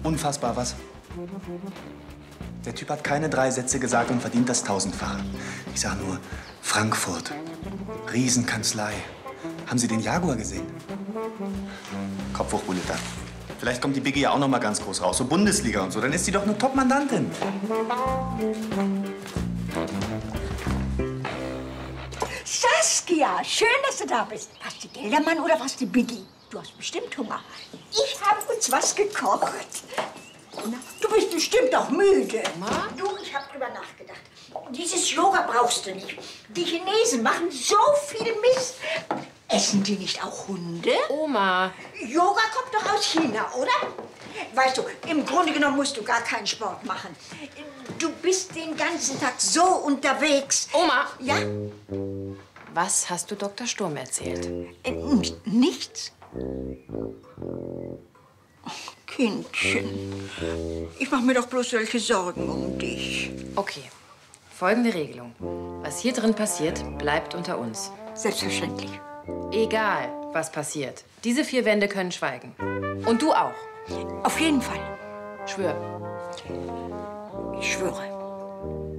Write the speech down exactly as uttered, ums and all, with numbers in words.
Unfassbar, was? Der Typ hat keine drei Sätze gesagt und verdient das tausendfache. Ich sag nur, Frankfurt, Riesenkanzlei. Haben Sie den Jaguar gesehen? Kopf hoch, Buletta. Vielleicht kommt die Biggie ja auch noch mal ganz groß raus, so Bundesliga und so. Dann ist sie doch eine Top-Mandantin. Saskia, schön, dass du da bist. Was, die Geldermann oder was, die Biggie? Du hast bestimmt Hunger. Ich habe uns was gekocht. Na, du bist bestimmt auch müde. Mama? Du, ich habe drüber nachgedacht. Dieses Yoga brauchst du nicht. Die Chinesen machen so viel Mist. Essen die nicht auch Hunde? Oma. Yoga kommt doch aus China, oder? Weißt du, im Grunde genommen musst du gar keinen Sport machen. Du bist den ganzen Tag so unterwegs. Oma. Ja? Was hast du Doktor Sturm erzählt? Äh, nichts. Ach, Kindchen, ich mache mir doch bloß solche Sorgen um dich. Okay, folgende Regelung. Was hier drin passiert, bleibt unter uns. Selbstverständlich. Egal, was passiert. Diese vier Wände können schweigen. Und du auch. Auf jeden Fall. Schwör. Ich schwöre.